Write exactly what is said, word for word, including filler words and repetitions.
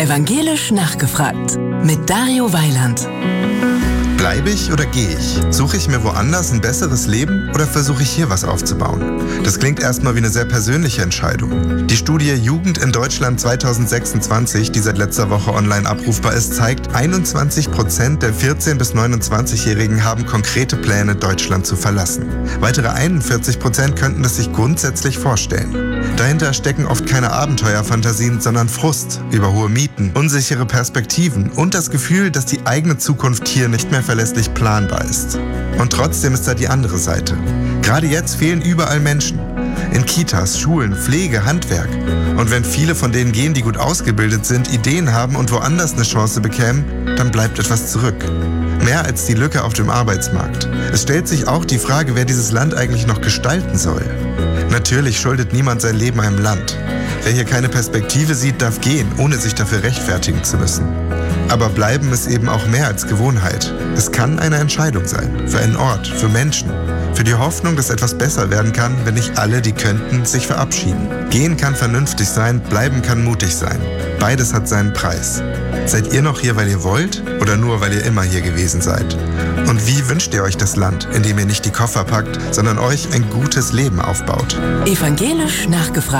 Evangelisch nachgefragt mit Dario Weiland. Bleibe ich oder gehe ich? Suche ich mir woanders ein besseres Leben oder versuche ich hier was aufzubauen? Das klingt erstmal wie eine sehr persönliche Entscheidung. Die Studie Jugend in Deutschland zwanzig sechsundzwanzig, die seit letzter Woche online abrufbar ist, zeigt, einundzwanzig Prozent der vierzehn- bis neunundzwanzigjährigen haben konkrete Pläne, Deutschland zu verlassen. Weitere einundvierzig Prozent könnten es sich grundsätzlich vorstellen. Dahinter stecken oft keine Abenteuerfantasien, sondern Frust über hohe Mieten, unsichere Perspektiven und das Gefühl, dass die eigene Zukunft hier nicht mehr verlässlich planbar ist. Und trotzdem ist da die andere Seite. Gerade jetzt fehlen überall Menschen. In Kitas, Schulen, Pflege, Handwerk. Und wenn viele von denen gehen, die gut ausgebildet sind, Ideen haben und woanders eine Chance bekämen, dann bleibt etwas zurück. Mehr als die Lücke auf dem Arbeitsmarkt. Es stellt sich auch die Frage, wer dieses Land eigentlich noch gestalten soll. Natürlich schuldet niemand sein Leben einem Land. Wer hier keine Perspektive sieht, darf gehen, ohne sich dafür rechtfertigen zu müssen. Aber bleiben ist eben auch mehr als Gewohnheit. Es kann eine Entscheidung sein. Für einen Ort, für Menschen. Für die Hoffnung, dass etwas besser werden kann, wenn nicht alle, die könnten, sich verabschieden. Gehen kann vernünftig sein, bleiben kann mutig sein. Beides hat seinen Preis. Seid ihr noch hier, weil ihr wollt oder nur, weil ihr immer hier gewesen seid? Und wie wünscht ihr euch das Land, in dem ihr nicht die Koffer packt, sondern euch ein gutes Leben aufbaut? Evangelisch nachgefragt.